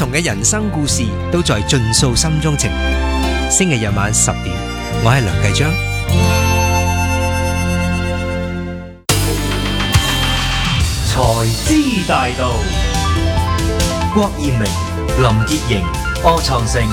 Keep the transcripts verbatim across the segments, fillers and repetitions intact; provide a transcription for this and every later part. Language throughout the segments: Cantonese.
同嘅人生故事都在盡訴心中情。星期日晚十點，我係梁繼章。 財資大道，郭艷明、林潔瑩、柯創盛。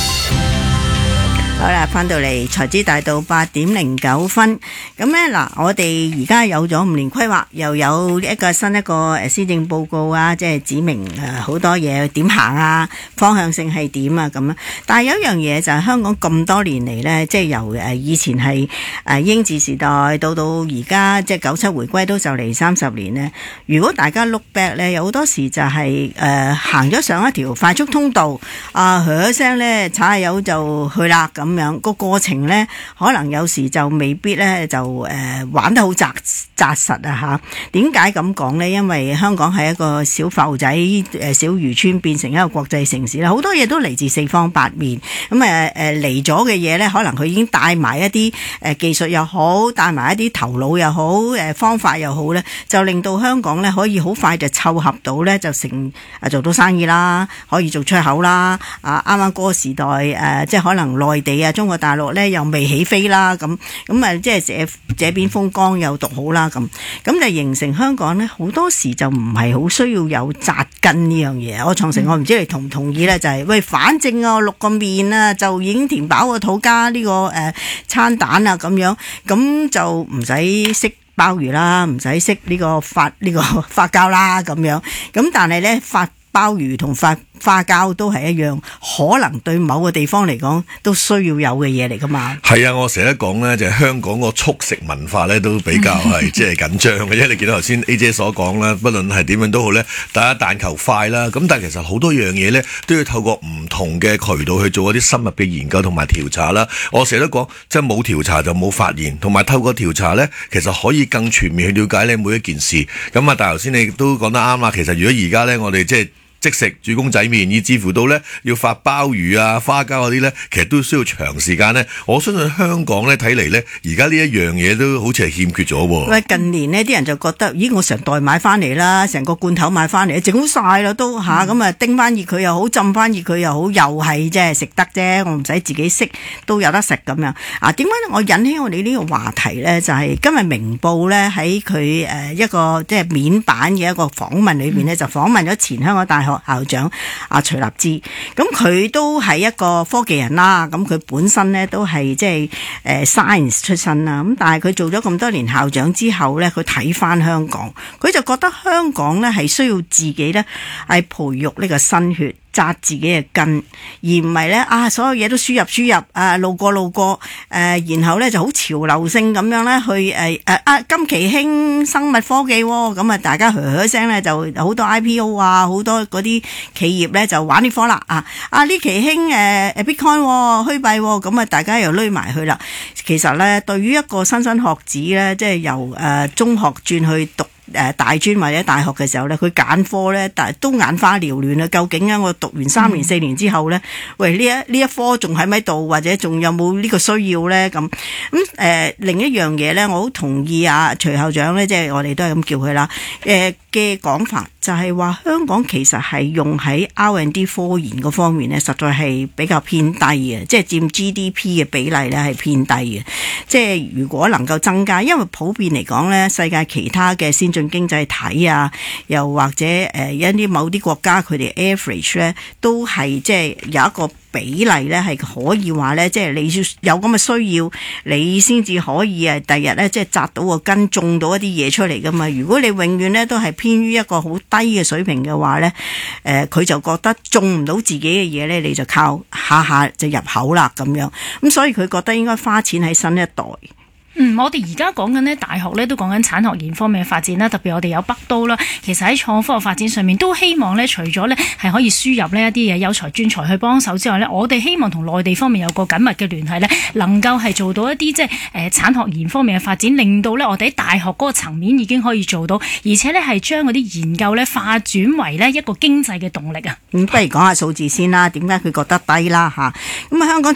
好啦，翻到嚟財資大道八點零九分，咁咧嗱，我哋而家有咗五年規劃，又有一個新一個誒施政報告啊，即係指明誒好多嘢點行啊，方向性係點啊咁啊。但係有一樣嘢就係香港咁多年嚟咧，即係由誒以前係誒英治時代到到而家即係九七回歸都就嚟三十年咧。如果大家 look back 咧，有好多時就係誒行咗上一條快速通道，啊噓一聲咧，踩下油就去啦咁。咁樣個過程呢，可能有時就未必呢，就誒、呃、玩得好紮紮實啊嚇。點解咁講呢？因為香港係一個小埠仔誒小漁村變成一個國際城市啦，好多嘢都嚟自四方八面。咁誒誒嚟咗嘅嘢呢，可能佢已經帶埋一啲誒技術又好，帶埋一啲頭腦又好，誒方法又好呢，就令到香港呢可以好快就湊合到呢，就成啊做到生意啦，可以做出口啦。啊啱啱嗰個時代誒、呃，即係可能內地啊，中國大陸咧又未起飛啦，咁咁啊，即係這這邊風光又獨好啦，咁咁就形成香港咧好多時就唔係好需要有紮根呢樣嘢。我創成我唔知你同唔同意咧，就係、是、喂，反正啊六個麵啊就已經填飽個肚，加呢、這個誒、呃、餐蛋啊咁樣，咁就唔使識鮑魚啦，唔使識呢個發呢、這個發酵啦咁樣，咁但係咧發鮑魚同發花膠都係一樣，可能對某個地方嚟講都需要有嘅嘢嚟噶嘛。係啊，我成日講咧，就係、是、香港個速食文化咧都比較係即係緊張嘅，因為你見到頭先 A 姐所講啦，不論係點樣都好咧，大家但求快啦。咁但係其實好多樣嘢咧都要透過唔同嘅渠道去做一啲深入嘅研究同埋調查啦。我成日都講，即係冇調查就冇發現，同埋透過調查咧，其實可以更全面去了解你每一件事。咁啊，但係頭先你都講得啱啦。其實如果而家咧，我哋即係即食煮公仔麵，以至乎到咧要發鮑魚啊、花膠嗰啲咧，其實都需要長時間咧。我相信香港咧睇嚟咧，而家呢一樣嘢都好似係欠缺咗喎。喂，近年呢啲人就覺得，咦，我成袋買翻嚟啦，成個罐頭買翻嚟，整好晒啦都吓，咁啊叮翻熱佢又好，浸翻熱佢又好，又係即係食得啫，我唔使自己識都有得食咁樣。啊，點解我引起我哋呢個話題咧？就係、是、今日明報咧喺佢誒一個即係面版嘅一個訪問裏邊咧，就訪問咗前香港大學校長阿徐立之，咁佢都係一個科技人啦，咁佢本身咧都係即係誒 science 出身啦，咁但係佢做咗咁多年校長之後咧，佢睇翻香港，佢就覺得香港咧係需要自己咧係培育呢個新血，紮自己嘅根，而唔係咧啊所有嘢都輸入輸入啊路過路過誒、呃，然後咧就好潮流性咁樣咧去誒誒啊今期興生物科技喎，咁啊大家噓噓聲咧就好多 I P O 啊，好多嗰啲企業咧就玩呢科啦啊啊呢期興誒誒 Bitcoin 虛幣，咁啊大家又攏埋去啦。其實咧對於一個莘莘學子咧，即係由誒、呃、中學轉去讀誒大專或者大學嘅時候咧，佢揀科咧，但係都眼花繚亂啊！究竟啊，我讀完三年、嗯、四年之後咧，喂呢一呢一科仲喺咪度，或者仲有冇呢個需要咧？咁咁誒另一樣嘢咧，我好同意啊徐校長咧，即係我哋都係咁叫佢啦。誒嘅講法就係話香港其實係用喺 R and D 科研嗰方面咧，實在係比較偏低嘅，即係佔 G D P 嘅比例咧係偏低嘅。即係如果能夠增加，因為普遍嚟講咧，世界其他嘅先進經濟體啊，又或者誒一啲某啲國家佢哋 average 咧，都係即係有一個比例咧係可以話咧，即係你有咁嘅需要，你先至可以誒第日咧即係紮到個根，種到一啲嘢出嚟噶嘛。如果你永遠咧都係偏於一個好低嘅水平嘅話咧，誒、呃、佢就覺得種唔到自己嘅嘢咧，你就靠下下就入口啦咁樣。咁所以佢覺得應該花錢喺新一代。 嗯，我哋而家講緊呢大學咧都講緊產學研方面嘅發展啦，特別我哋有北都啦，其實喺創科嘅發展上面都希望咧，除咗咧係可以輸入呢一啲嘢有才專才去幫手之外咧，我哋希望同內地方面有個緊密嘅聯繫咧，能夠係做到一啲即係誒產學研方面嘅發展，令到咧我哋喺大學嗰個層面已經可以做到，而且咧係將嗰啲研究咧化轉為咧一個經濟嘅動力啊。 咁、嗯、不如講下數字先啦，點解佢覺得低啦嚇？咁啊香港